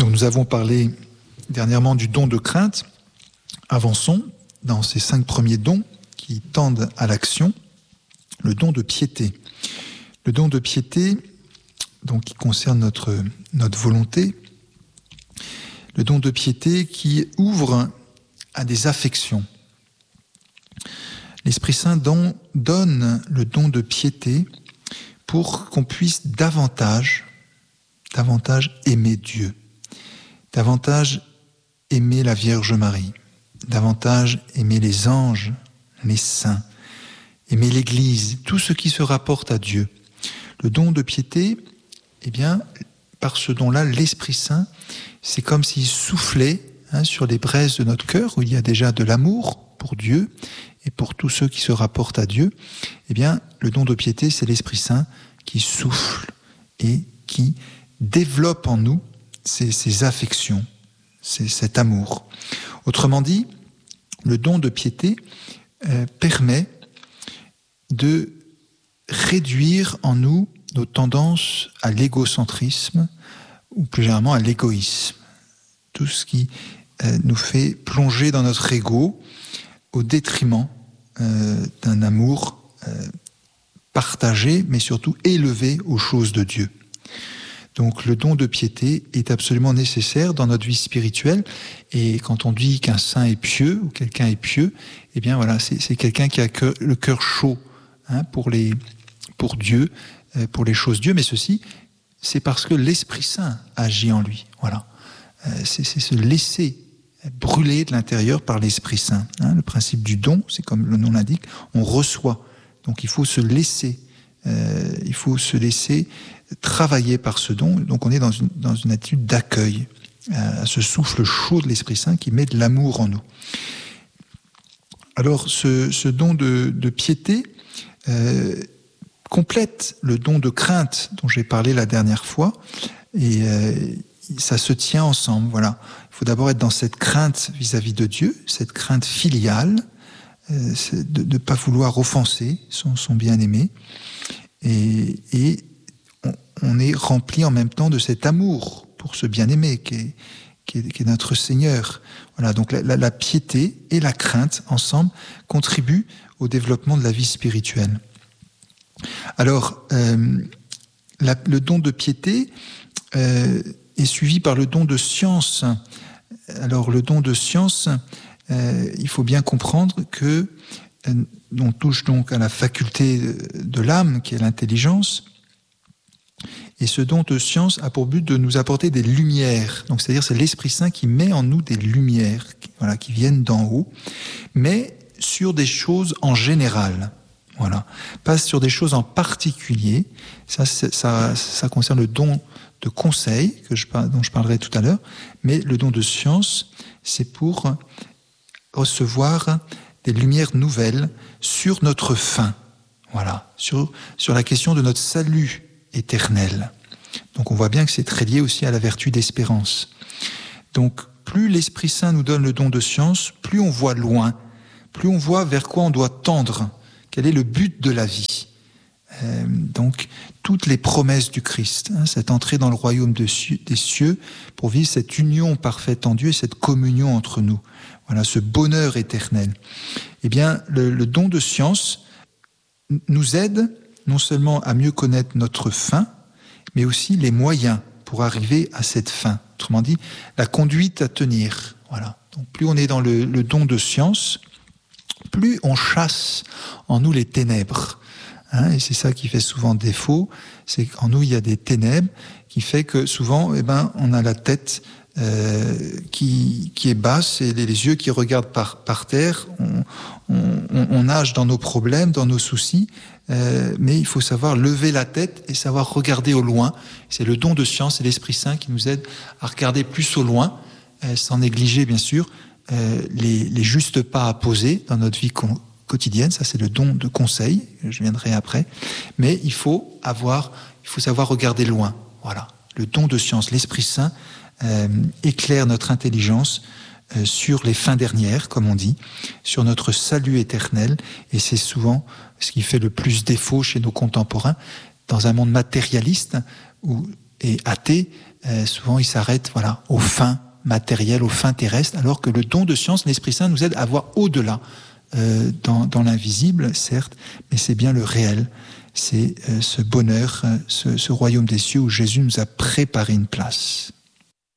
Donc nous avons parlé dernièrement du don de crainte. Avançons dans ces 5 premiers dons qui tendent à l'action. Le don de piété. Le don de piété, donc, qui concerne notre volonté. Le don de piété qui ouvre à des affections. L'Esprit Saint donne le don de piété pour qu'on puisse davantage aimer Dieu, davantage aimer la Vierge Marie, davantage aimer les anges, les saints, aimer l'Église, tout ce qui se rapporte à Dieu. Le don de piété, eh bien, par ce don-là, l'Esprit Saint, c'est comme s'il soufflait sur les braises de notre cœur, où il y a déjà de l'amour pour Dieu et pour tous ceux qui se rapportent à Dieu. Eh bien, le don de piété, c'est l'Esprit Saint qui souffle et qui développe en nous ces affections, cet amour. Autrement dit, le don de piété permet de réduire en nous nos tendances à l'égocentrisme ou plus généralement à l'égoïsme. Tout ce qui nous fait plonger dans notre ego au détriment d'un amour partagé, mais surtout élevé aux choses de Dieu. Donc le don de piété est absolument nécessaire dans notre vie spirituelle. Et quand on dit qu'un saint est pieux ou quelqu'un est pieux, eh bien voilà, c'est quelqu'un qui a le cœur chaud pour Dieu, pour les choses de Dieu. Mais ceci, c'est parce que l'Esprit Saint agit en lui. Voilà, c'est se laisser brûler de l'intérieur par l'Esprit Saint. Le principe du don, c'est comme le nom l'indique, on reçoit. Donc il faut se laisser. Il faut se laisser travailler par ce don. Donc on est dans une attitude d'accueil à ce souffle chaud de l'Esprit Saint qui met de l'amour en nous. Alors ce don de piété complète le don de crainte dont j'ai parlé la dernière fois, et ça se tient ensemble. Voilà. Il faut d'abord être dans cette crainte vis-à-vis de Dieu, cette crainte filiale, de ne pas vouloir offenser son bien-aimé, et on est rempli en même temps de cet amour pour ce bien-aimé qui est notre Seigneur. Voilà, donc la piété et la crainte ensemble contribuent au développement de la vie spirituelle. Alors, le don de piété est suivi par le don de science. Alors, le don de science, il faut bien comprendre que on touche donc à la faculté de l'âme, qui est l'intelligence, et ce don de science a pour but de nous apporter des lumières. Donc, c'est-à-dire, c'est l'Esprit Saint qui met en nous des lumières, qui viennent d'en haut, mais sur des choses en général. Voilà, pas sur des choses en particulier. Ça concerne le don de conseil dont je parlerai tout à l'heure, mais le don de science, c'est pour recevoir des lumières nouvelles sur notre fin, voilà, sur la question de notre salut éternel. Donc on voit bien que c'est très lié aussi à la vertu d'espérance. Donc plus l'Esprit Saint nous donne le don de science, plus on voit loin, plus on voit vers quoi on doit tendre, quel est le but de la vie. Donc toutes les promesses du Christ, cette entrée dans le royaume des cieux pour vivre cette union parfaite en Dieu et cette communion entre nous. Voilà, ce bonheur éternel. Eh bien, le don de science nous aide non seulement à mieux connaître notre fin, mais aussi les moyens pour arriver à cette fin. Autrement dit, la conduite à tenir. Voilà. Donc, plus on est dans le don de science, plus on chasse en nous les ténèbres. Et c'est ça qui fait souvent défaut, c'est qu'en nous il y a des ténèbres qui fait que souvent, on a la tête qui est basse et les yeux qui regardent par terre. On nage dans nos problèmes, dans nos soucis, mais il faut savoir lever la tête et savoir regarder au loin. C'est le don de science et l'Esprit Saint qui nous aide à regarder plus au loin, sans négliger bien sûr les justes pas à poser dans notre vie quotidienne. Ça c'est le don de conseil, je viendrai après, mais il faut savoir regarder loin. Voilà, le don de science, l'Esprit Saint éclaire notre intelligence sur les fins dernières, comme on dit, sur notre salut éternel, et c'est souvent ce qui fait le plus défaut chez nos contemporains, dans un monde matérialiste où Et athée, souvent, il s'arrête aux fins matérielles, aux fins terrestres, alors que le don de science, l'Esprit Saint nous aide à voir au-delà, dans l'invisible, certes, mais c'est bien le réel. C'est ce bonheur, ce royaume des cieux où Jésus nous a préparé une place.